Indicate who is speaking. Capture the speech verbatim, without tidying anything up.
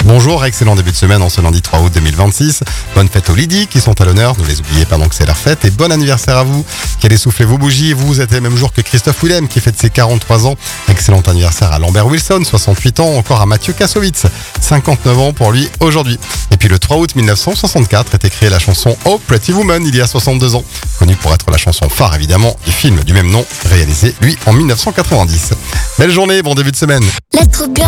Speaker 1: Bonjour, excellent début de semaine en ce lundi trois août deux mille vingt-six. Bonne fête aux Lydie qui sont à l'honneur, ne les oubliez pas donc c'est leur fête. Et bon anniversaire à vous qui allez souffler vos bougies. Vous êtes le même jour que Christophe Willem qui fête ses quarante-trois ans. Excellent anniversaire à Lambert Wilson, soixante-huit ans. Encore à Mathieu Kassovitz, cinquante-neuf ans pour lui aujourd'hui. Et puis le trois août mille neuf cent soixante-quatre était créée la chanson Oh Pretty Woman il y a soixante-deux ans. Connue pour être la chanson phare évidemment du film du même nom, réalisé lui en mille neuf cent quatre-vingt-dix. Belle journée, bon début de semaine.
Speaker 2: Let's go.